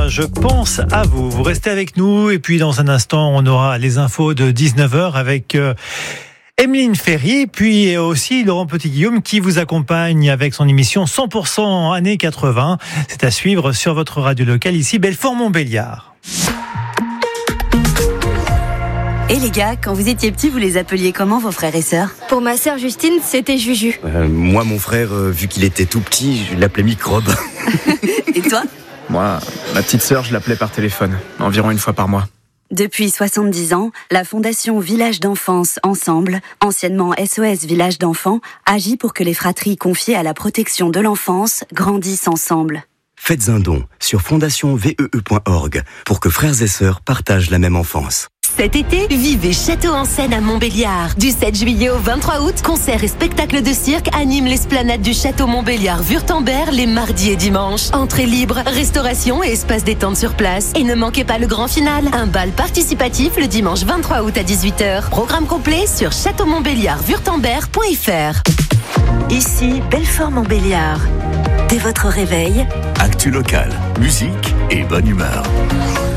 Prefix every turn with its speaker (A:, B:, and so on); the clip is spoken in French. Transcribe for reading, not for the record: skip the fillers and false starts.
A: je pense à vous. Vous restez avec nous et puis dans un instant, on aura les infos de 19h avec Emeline Ferry, puis aussi Laurent Petit-Guillaume qui vous accompagne avec son émission 100% années 80. C'est à suivre sur votre radio locale ici, Belfort-Montbéliard.
B: Et les gars, quand vous étiez petits, vous les appeliez comment vos frères et sœurs ?
C: Pour ma sœur Justine, c'était Juju.
D: Moi, mon frère, vu qu'il était tout petit, je l'appelais Microbe.
B: Et toi ?
E: Moi, ma petite sœur, je l'appelais par téléphone, environ une fois par mois.
B: Depuis 70 ans, la Fondation Village d'Enfance Ensemble, anciennement SOS Village d'Enfants, agit pour que les fratries confiées à la protection de l'enfance grandissent ensemble.
D: Faites un don sur fondationvee.org pour que frères et sœurs partagent la même enfance.
F: Cet été, vivez Château en Seine à Montbéliard. Du 7 juillet au 23 août, concerts et spectacles de cirque animent l'esplanade du Château Montbéliard-Württemberg les mardis et dimanches. Entrée libre, restauration et espace détente sur place. Et ne manquez pas le grand final, un bal participatif le dimanche 23 août à 18h. Programme complet sur châteaumontbéliard-württemberg.fr. Ici, Belfort-Montbéliard. Dès votre réveil,
G: actu local, musique et bonne humeur.